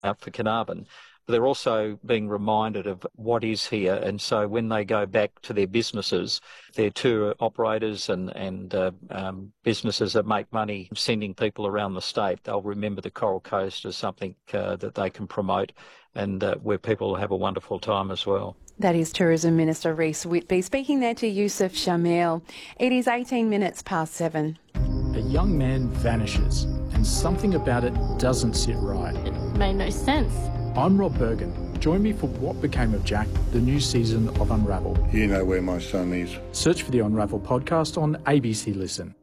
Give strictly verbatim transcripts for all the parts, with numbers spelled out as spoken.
out for Carnarvon. They're also being reminded of what is here, and so when they go back to their businesses, their tour operators and, and uh, um, businesses that make money sending people around the state, they'll remember the Coral Coast as something uh, that they can promote and uh, where people have a wonderful time as well. That is Tourism Minister Rhys Whitby speaking there to Yousef Shamil. It is eighteen minutes past seven. A young man vanishes and something about it doesn't sit right. It made no sense. I'm Rob Bergen. Join me for What Became of Jack, the new season of Unravel. You know where my son is. Search for the Unravel podcast on A B C Listen.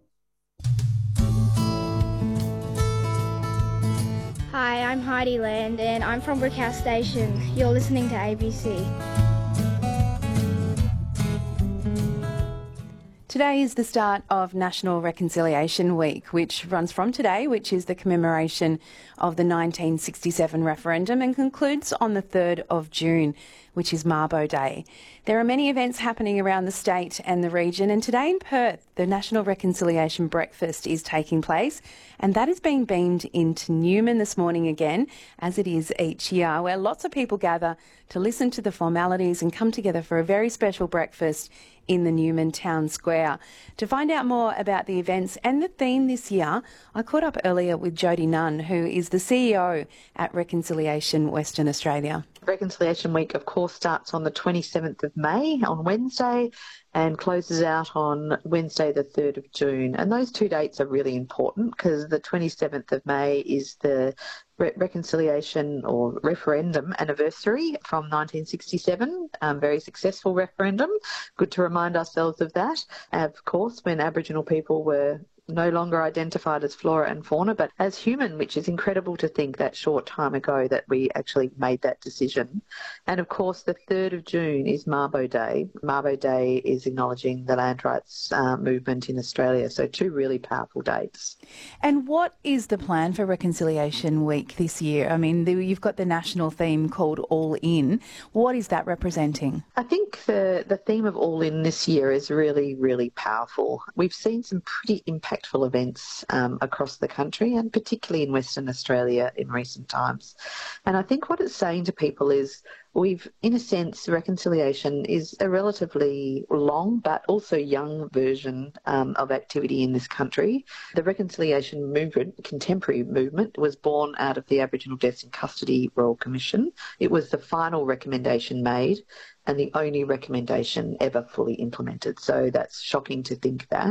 Hi, I'm Heidi Land and I'm from Brickhouse Station. You're listening to A B C. Today is the start of National Reconciliation Week, which runs from today, which is the commemoration of the nineteen sixty-seven referendum, and concludes on the third of June, which is Mabo Day. There are many events happening around the state and the region, and today in Perth, the National Reconciliation Breakfast is taking place, and that is being beamed into Newman this morning again, as it is each year, where lots of people gather to listen to the formalities and come together for a very special breakfast in the Newman Town Square. To find out more about the events and the theme this year, I caught up earlier with Jody Nunn, who is the C E O at Reconciliation Western Australia. Reconciliation Week, of course, starts on the twenty-seventh of May, on Wednesday, and closes out on Wednesday the third of June. And those two dates are really important because the twenty-seventh of May is the Re- reconciliation or referendum anniversary from nineteen sixty-seven, um, very successful referendum. Good to remind ourselves of that. Of course, when Aboriginal people were no longer identified as flora and fauna, but as human, which is incredible to think that short time ago that we actually made that decision. And of course, the third of June is Mabo Day. Mabo Day is acknowledging the land rights uh, movement in Australia. So two really powerful dates. And what is the plan for Reconciliation Week this year? I mean, the, you've got the national theme called All In. What is that representing? I think the, the theme of All In this year is really, really powerful. We've seen some pretty impactful events um, across the country, and particularly in Western Australia in recent times. And I think what it's saying to people is we've, in a sense, reconciliation is a relatively long but also young version um, of activity in this country. The reconciliation movement, contemporary movement, was born out of the Aboriginal Deaths in Custody Royal Commission. It was the final recommendation made and the only recommendation ever fully implemented. So that's shocking to think that.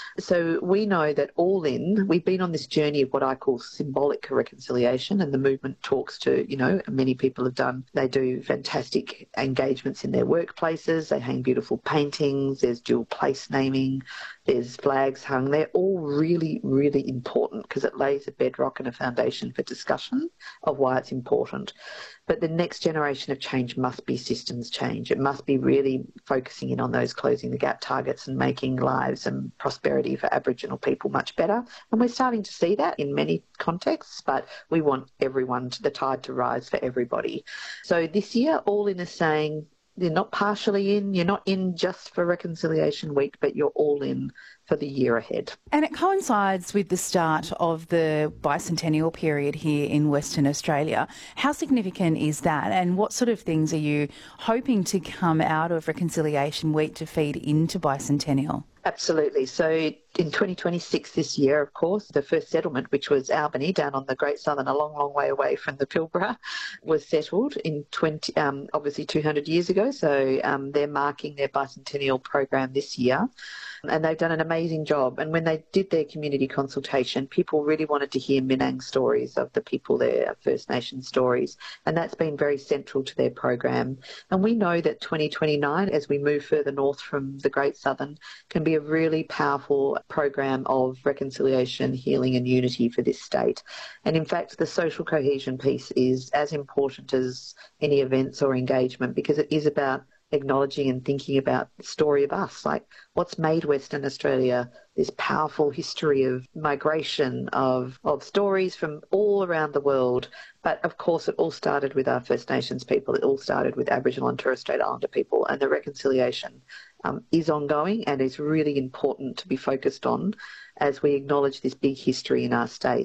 So we know that All In, we've been on this journey of what I call symbolic reconciliation, and the movement talks to, you know, many people have done, they do fantastic engagements in their workplaces, they hang beautiful paintings, there's dual place naming, there's flags hung. They're all really, really important because it lays a bedrock and a foundation for discussion of why it's important. But the next generation of change must be systems change. It must be really focusing in on those closing the gap targets and making lives and prosperity for Aboriginal people much better. And we're starting to see that in many contexts, but we want everyone, to, the tide to rise for everybody. So this year, All In is saying, you're not partially in, you're not in just for Reconciliation Week, but you're all in for the year ahead. And it coincides with the start of the bicentennial period here in Western Australia. How significant is that, and what sort of things are you hoping to come out of Reconciliation Week to feed into bicentennial? Absolutely. So in twenty twenty-six this year, of course, the first settlement, which was Albany down on the Great Southern, a long, long way away from the Pilbara, was settled in twenty, um, obviously two hundred years ago. So um, they're marking their bicentennial program this year. And they've done an amazing job. And when they did their community consultation, people really wanted to hear Minang stories of the people there, First Nation stories. And that's been very central to their program. And we know that twenty twenty-nine, as we move further north from the Great Southern, can be a really powerful program of reconciliation, healing and unity for this state. And in fact, the social cohesion piece is as important as any events or engagement, because it is about acknowledging and thinking about the story of us, like what's made Western Australia this powerful history of migration, of, of stories from all around the world. But of course, it all started with our First Nations people. It all started with Aboriginal and Torres Strait Islander people, and the reconciliation um, is ongoing and is really important to be focused on as we acknowledge this big history in our state.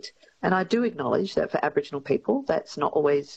And I do acknowledge that for Aboriginal people, that's not always